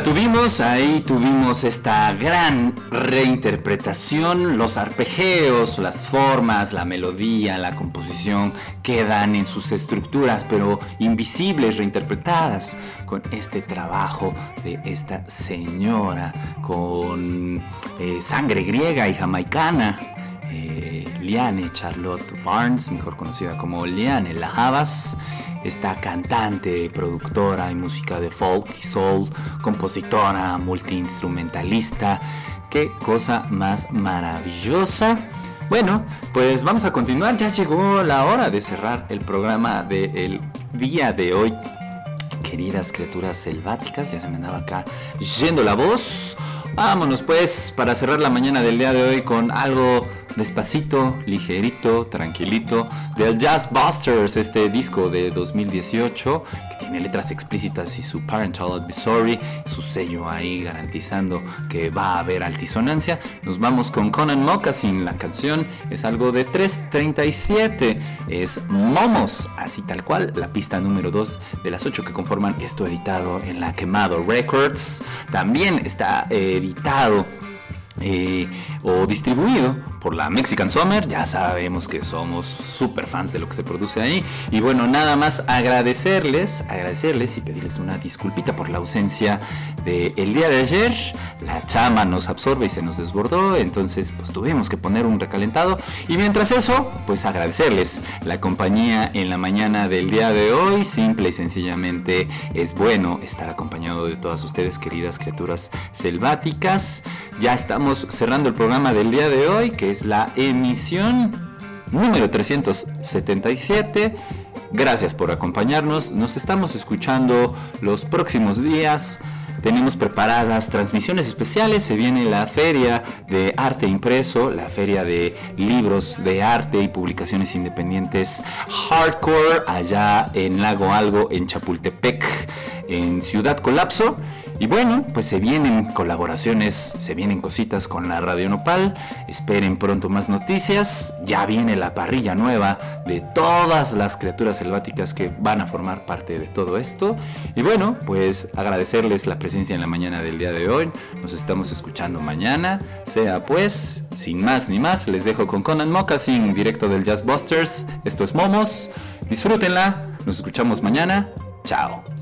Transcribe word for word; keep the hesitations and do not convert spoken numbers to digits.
tuvimos, ahí tuvimos esta gran reinterpretación, los arpegios, las formas, la melodía, la composición quedan en sus estructuras, pero invisibles, reinterpretadas con este trabajo de esta señora con eh, sangre griega y jamaicana, eh, Liane Charlotte Barnes, mejor conocida como Liane La Havas. Esta cantante, productora y música de folk y soul, compositora, multiinstrumentalista. ¡Qué cosa más maravillosa! Bueno, pues vamos a continuar. Ya llegó la hora de cerrar el programa del día de hoy. Queridas criaturas selváticas, ya se me andaba acá yendo la voz. Vámonos pues para cerrar la mañana del día de hoy con algo despacito, ligerito, tranquilito, del Jazz Busters, este disco de dos mil dieciocho que tiene letras explícitas y su parental advisory, su sello ahí garantizando que va a haber altisonancia. Nos vamos con Conan Moccasin, la canción es algo de tres treinta y siete, es Momos, así tal cual, la pista número dos de las ocho que conforman esto, editado en la Quemado Records. También está eh, editado Eh, o distribuido por la Mexican Summer. Ya sabemos que somos super fans de lo que se produce ahí. Y bueno, nada más agradecerles, agradecerles y pedirles una disculpita por la ausencia del día de ayer. La chama nos absorbe y se nos desbordó, entonces pues tuvimos que poner un recalentado. Y mientras eso, pues agradecerles la compañía en la mañana del día de hoy. Simple y sencillamente es bueno estar acompañado de todas ustedes, queridas criaturas selváticas. Ya estamos cerrando el programa del día de hoy, que es la emisión número trescientos setenta y siete. Gracias por acompañarnos. Nos estamos escuchando los próximos días. Tenemos preparadas transmisiones especiales. Se viene la Feria de Arte Impreso, la Feria de Libros de Arte y Publicaciones Independientes Hardcore, allá en Lago Algo, en Chapultepec, en Ciudad Colapso. Y bueno, pues se vienen colaboraciones, se vienen cositas con la Radio Nopal. Esperen pronto más noticias. Ya viene la parrilla nueva de todas las criaturas selváticas que van a formar parte de todo esto. Y bueno, pues agradecerles la presencia en la mañana del día de hoy. Nos estamos escuchando mañana. Sea pues, sin más ni más, les dejo con Conan Moccasin, directo del Jazz Busters. Esto es Momos. Disfrútenla. Nos escuchamos mañana. Chao.